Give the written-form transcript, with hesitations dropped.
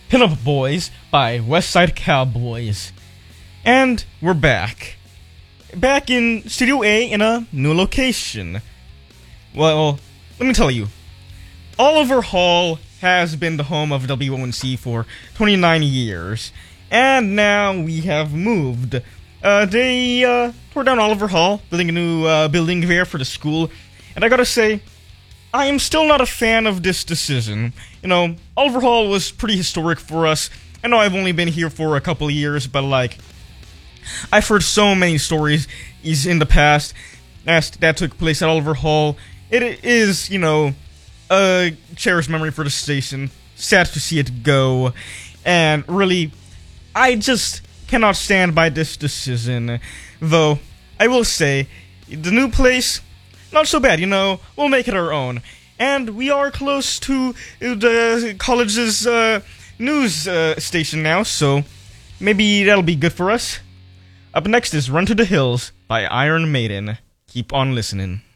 Pinup Boys by Westside Cowboys. And we're back. Back in Studio A in a new location. Well, let me tell you. Oliver Hall has been the home of W1C for 29 years. And now we have moved. They tore down Oliver Hall, building a new building there for the school. And I gotta say, I am still not a fan of this decision. You know, Oliver Hall was pretty historic for us. I know I've only been here for a couple of years, but like, I've heard so many stories in the past that took place at Oliver Hall. It is, you know, a cherished memory for the station. Sad to see it go. And really, I just cannot stand by this decision. Though, I will say, the new place, not so bad, you know, we'll make it our own. And we are close to the college's news station now, so maybe that'll be good for us. Up next is Run to the Hills by Iron Maiden. Keep on listening.